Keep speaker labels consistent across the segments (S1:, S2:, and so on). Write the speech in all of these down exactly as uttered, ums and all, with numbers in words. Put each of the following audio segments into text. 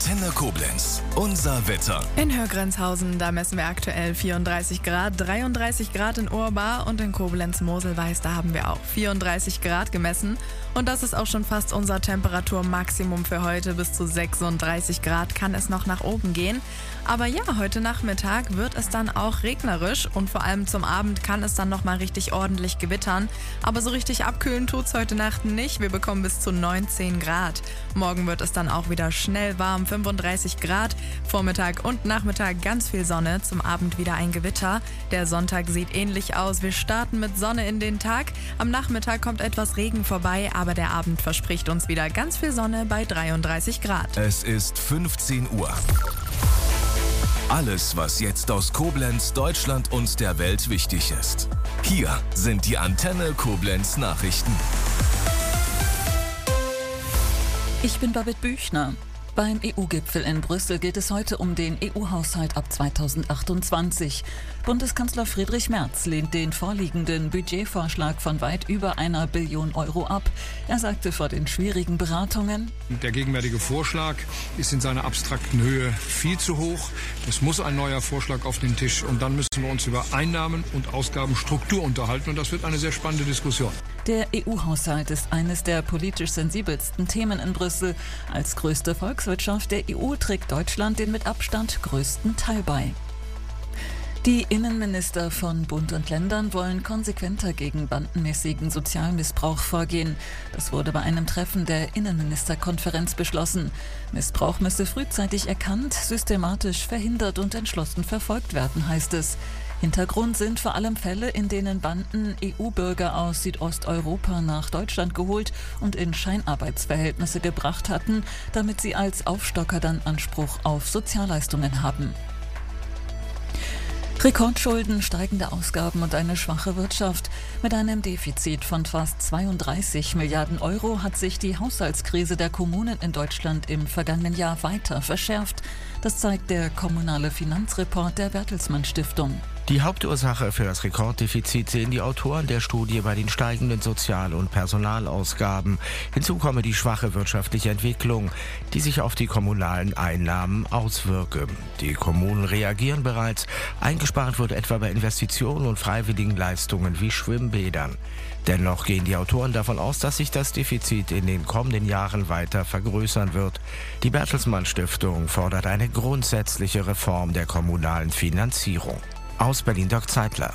S1: Antenne Koblenz. Unser Wetter.
S2: In Högrenzhausen, da messen wir aktuell vierunddreißig Grad, dreiunddreißig Grad in Urbar und in Koblenz-Moselweiß, da haben wir auch vierunddreißig Grad gemessen. Und das ist auch schon fast unser Temperaturmaximum für heute. Bis zu sechsunddreißig Grad kann es noch nach oben gehen. Aber ja, heute Nachmittag wird es dann auch regnerisch und vor allem zum Abend kann es dann nochmal richtig ordentlich gewittern. Aber so richtig abkühlen tut's heute Nacht nicht. Wir bekommen bis zu neunzehn Grad. Morgen wird es dann auch wieder schnell warm, fünfunddreißig Grad. Vormittag und Nachmittag ganz viel Sonne, zum Abend wieder ein Gewitter. Der Sonntag sieht ähnlich aus. Wir starten mit Sonne in den Tag. Am Nachmittag kommt etwas Regen vorbei, aber der Abend verspricht uns wieder ganz viel Sonne bei dreiunddreißig Grad.
S1: Es ist fünfzehn Uhr. Alles, was jetzt aus Koblenz, Deutschland und der Welt wichtig ist. Hier sind die Antenne Koblenz Nachrichten.
S3: Ich bin Babette Büchner. Beim E U-Gipfel in Brüssel geht es heute um den E U-Haushalt ab zweitausendachtundzwanzig. Bundeskanzler Friedrich Merz lehnt den vorliegenden Budgetvorschlag von weit über einer Billion Euro ab. Er sagte vor den schwierigen Beratungen:
S4: Der gegenwärtige Vorschlag ist in seiner abstrakten Höhe viel zu hoch. Es muss ein neuer Vorschlag auf den Tisch und dann müssen wir uns über Einnahmen und Ausgabenstruktur unterhalten und das wird eine sehr spannende Diskussion.
S3: Der E U-Haushalt ist eines der politisch sensibelsten Themen in Brüssel. Als größte Volkswirtschaft der E U trägt Deutschland den mit Abstand größten Teil bei. Die Innenminister von Bund und Ländern wollen konsequenter gegen bandenmäßigen Sozialmissbrauch vorgehen. Das wurde bei einem Treffen der Innenministerkonferenz beschlossen. Missbrauch müsse frühzeitig erkannt, systematisch verhindert und entschlossen verfolgt werden, heißt es. Hintergrund sind vor allem Fälle, in denen Banden E U-Bürger aus Südosteuropa nach Deutschland geholt und in Scheinarbeitsverhältnisse gebracht hatten, damit sie als Aufstocker dann Anspruch auf Sozialleistungen haben. Rekordschulden, steigende Ausgaben und eine schwache Wirtschaft. Mit einem Defizit von fast zweiunddreißig Milliarden Euro hat sich die Haushaltskrise der Kommunen in Deutschland im vergangenen Jahr weiter verschärft. Das zeigt der kommunale Finanzreport der Bertelsmann Stiftung.
S5: Die Hauptursache für das Rekorddefizit sehen die Autoren der Studie bei den steigenden Sozial- und Personalausgaben. Hinzu komme die schwache wirtschaftliche Entwicklung, die sich auf die kommunalen Einnahmen auswirke. Die Kommunen reagieren bereits. Eingespart wird etwa bei Investitionen und freiwilligen Leistungen wie Schwimmbädern. Dennoch gehen die Autoren davon aus, dass sich das Defizit in den kommenden Jahren weiter vergrößern wird. Die Bertelsmann Stiftung fordert eine grundsätzliche Reform der kommunalen Finanzierung. Aus Berlin, Dirk Zeitler.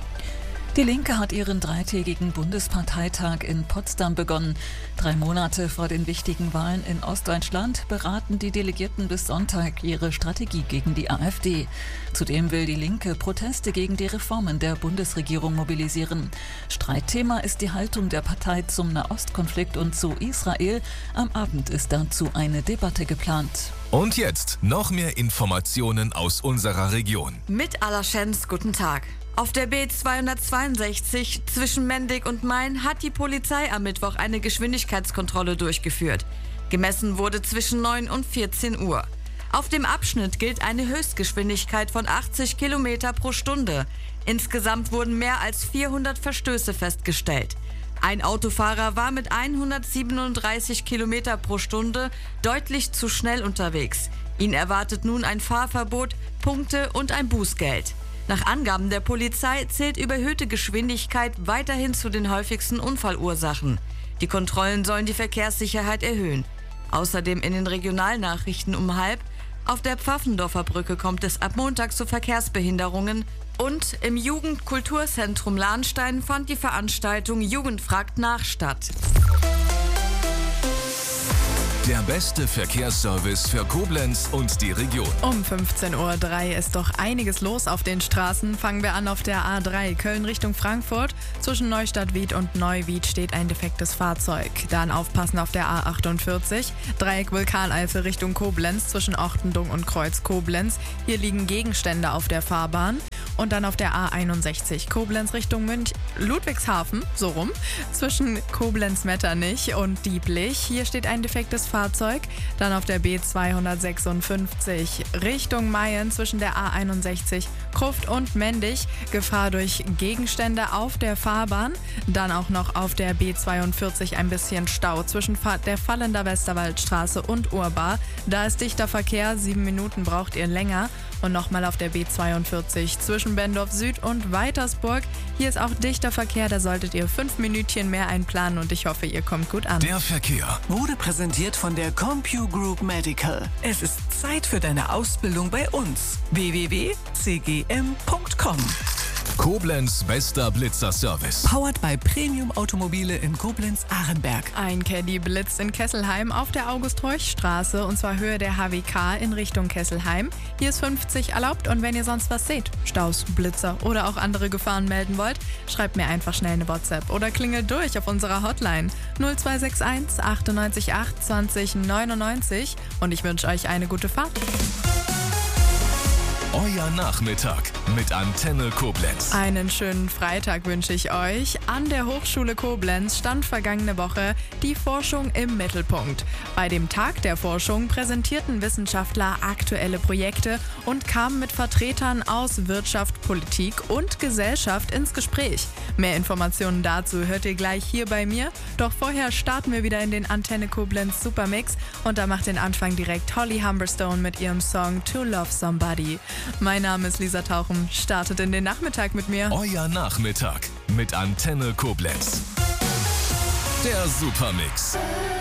S3: Die Linke hat ihren dreitägigen Bundesparteitag in Potsdam begonnen. Drei Monate vor den wichtigen Wahlen in Ostdeutschland beraten die Delegierten bis Sonntag ihre Strategie gegen die AfD. Zudem will die Linke Proteste gegen die Reformen der Bundesregierung mobilisieren. Streitthema ist die Haltung der Partei zum Nahostkonflikt und zu Israel. Am Abend ist dazu eine Debatte geplant.
S1: Und jetzt noch mehr Informationen aus unserer Region.
S6: Mit Allerschenz, guten Tag. Auf der B zweihundertzweiundsechzig zwischen Mendig und Main hat die Polizei am Mittwoch eine Geschwindigkeitskontrolle durchgeführt. Gemessen wurde zwischen neun und vierzehn Uhr. Auf dem Abschnitt gilt eine Höchstgeschwindigkeit von achtzig Kilometer pro Stunde. Insgesamt wurden mehr als vierhundert Verstöße festgestellt. Ein Autofahrer war mit hundertsiebenunddreißig Kilometer pro Stunde deutlich zu schnell unterwegs. Ihn erwartet nun ein Fahrverbot, Punkte und ein Bußgeld. Nach Angaben der Polizei zählt überhöhte Geschwindigkeit weiterhin zu den häufigsten Unfallursachen. Die Kontrollen sollen die Verkehrssicherheit erhöhen. Außerdem in den Regionalnachrichten um halb: Auf der Pfaffendorfer Brücke kommt es ab Montag zu Verkehrsbehinderungen. Und im Jugendkulturzentrum Lahnstein fand die Veranstaltung Jugend fragt nach statt.
S1: Der beste Verkehrsservice für Koblenz und die Region.
S2: Um fünfzehn Uhr drei ist doch einiges los auf den Straßen. Fangen wir an auf der A drei Köln Richtung Frankfurt. Zwischen Neustadt-Wied und Neuwied steht ein defektes Fahrzeug. Dann aufpassen auf der A achtundvierzig. Dreieck Vulkaneifel Richtung Koblenz zwischen Ortendung und Kreuz Koblenz. Hier liegen Gegenstände auf der Fahrbahn. Und dann auf der A einundsechzig Koblenz Richtung Münch, Ludwigshafen, so rum, zwischen Koblenz-Metternich und Dieblich. Hier steht ein defektes Fahrzeug. Dann auf der B zweihundertsechsundfünfzig Richtung Mayen zwischen der A einundsechzig Kruft und Mendig. Gefahr durch Gegenstände auf der Fahrbahn. Dann auch noch auf der B zweiundvierzig ein bisschen Stau zwischen der Vallender Westerwaldstraße und Urbar. Da ist dichter Verkehr, sieben Minuten braucht ihr länger. Und nochmal auf der B zweiundvierzig zwischen Bendorf Süd und Weitersburg. Hier ist auch dichter Verkehr, da solltet ihr fünf Minütchen mehr einplanen und ich hoffe, ihr kommt gut an.
S1: Der Verkehr
S7: wurde präsentiert von der CompuGroup Medical. Es ist Zeit für deine Ausbildung bei uns. w w w punkt c g m punkt com.
S1: Koblenz bester Blitzer-Service.
S7: Powered by Premium Automobile in Koblenz-Ahrenberg.
S2: Ein Caddy blitzt in Kesselheim auf der August-Reuch-Straße und zwar Höhe der H W K in Richtung Kesselheim. Hier ist fünfzig erlaubt und wenn ihr sonst was seht, Staus, Blitzer oder auch andere Gefahren melden wollt, schreibt mir einfach schnell eine WhatsApp oder klingelt durch auf unserer Hotline null zwei sechs eins achtundneunzig acht zwanzig neunundneunzig und ich wünsche euch eine gute Fahrt.
S1: Euer Nachmittag mit Antenne Koblenz.
S2: Einen schönen Freitag wünsche ich euch. An der Hochschule Koblenz stand vergangene Woche die Forschung im Mittelpunkt. Bei dem Tag der Forschung präsentierten Wissenschaftler aktuelle Projekte und kamen mit Vertretern aus Wirtschaft, Politik und Gesellschaft ins Gespräch. Mehr Informationen dazu hört ihr gleich hier bei mir. Doch vorher starten wir wieder in den Antenne Koblenz Supermix und da macht den Anfang direkt Holly Humberstone mit ihrem Song To Love Somebody. Mein Name ist Lisa Tauchen. Startet in den Nachmittag mit mir.
S1: Euer Nachmittag mit Antenne Koblenz. Der Supermix.